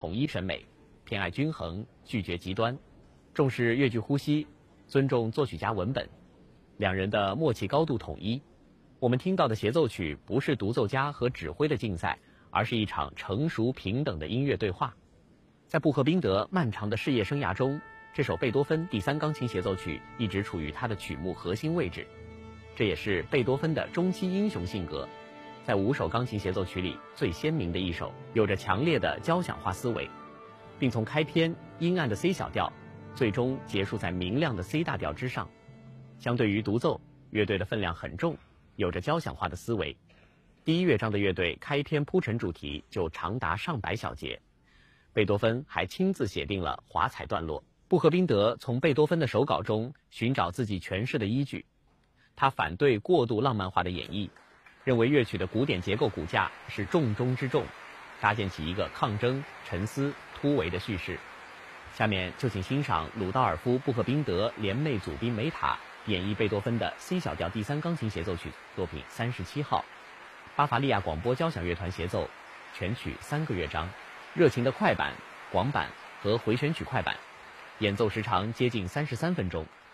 统一审美，偏爱均衡，拒绝极端，重视乐句呼吸，尊重作曲家文本，两人的默契高度统一。我们听到的协奏曲不是独奏家和指挥的竞赛，而是一场成熟平等的音乐对话。在布赫宾德漫长的事业生涯中，这首贝多芬第三钢琴协奏曲一直处于他的曲目核心位置，这也是贝多芬的中期英雄性格，在5首钢琴协奏曲里最鲜明的一首，有着强烈的交响化思维，并从开篇阴暗的 C 小调，最终结束在明亮的 C 大调之上。相对于独奏，乐队的分量很重，有着交响化的思维。第一乐章的乐队开篇铺陈主题就长达上百小节，贝多芬还亲自写定了华彩段落。布赫宾德从贝多芬的手稿中寻找自己诠释的依据，他反对过度浪漫化的演绎，认为乐曲的古典结构骨架是重中之重，搭建起一个抗争、沉思、突围的叙事。下面就请欣赏鲁道尔夫·布赫宾德联袂祖宾梅塔演绎贝多芬的 C 小调第三钢琴协奏曲作品37号，巴伐利亚广播交响乐团协奏，全曲3个乐章，热情的快板、广板和回旋曲快板，演奏时长接近33分钟。